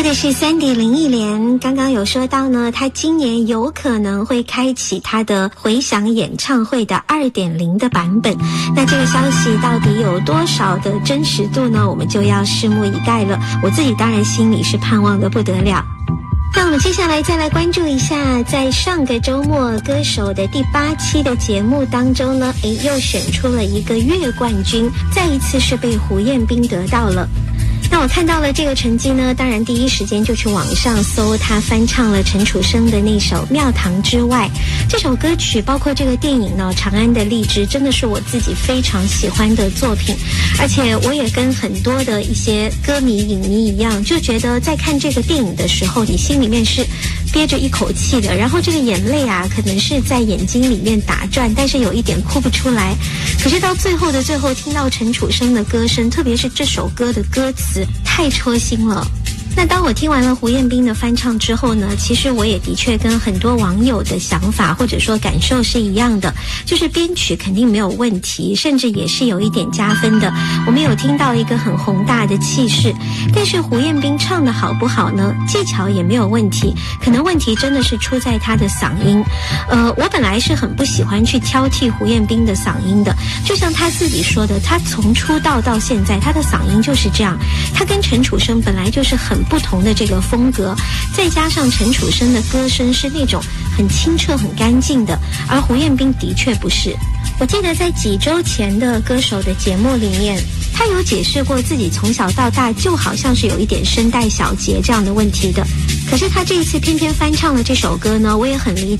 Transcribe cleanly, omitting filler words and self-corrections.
的是3D林忆莲，刚刚有说到呢，他今年有可能会开启他的回响演唱会的 2.0 的版本。那这个消息到底有多少的真实度呢？我们就要拭目以待了。我自己当然心里是盼望的不得了。那我们接下来再来关注一下，在上个周末歌手的第8期的节目当中呢，又选出了一个月冠军，再一次是被胡彦斌得到了。那我看到了这个成绩呢，当然第一时间就去网上搜他翻唱了陈楚生的那首《庙堂之外》。这首歌曲包括这个电影呢《长安的荔枝》，真的是我自己非常喜欢的作品，而且我也跟很多的一些歌迷影迷一样，就觉得在看这个电影的时候，你心里面是憋着一口气的，然后这个眼泪啊可能是在眼睛里面打转，但是有一点哭不出来。可是到最后的最后，听到陈楚生的歌声，特别是这首歌的歌词，太戳心了。那当我听完了胡彦斌的翻唱之后呢，其实我也的确跟很多网友的想法或者说感受是一样的，就是编曲肯定没有问题，甚至也是有一点加分的。我们有听到一个很宏大的气势，但是胡彦斌唱的好不好呢？技巧也没有问题，可能问题真的是出在他的嗓音。我本来是很不喜欢去挑剔胡彦斌的嗓音的，就像他自己说的，他从出道到现在，他的嗓音就是这样。他跟陈楚生本来就是很不同的这个风格，再加上陈楚生的歌声是那种很清澈很干净的，而胡彦斌的确不是。我记得在几周前的歌手的节目里面，他有解释过自己从小到大就好像是有一点声带小结这样的问题的，可是他这一次偏偏翻唱了这首歌呢，我也很理解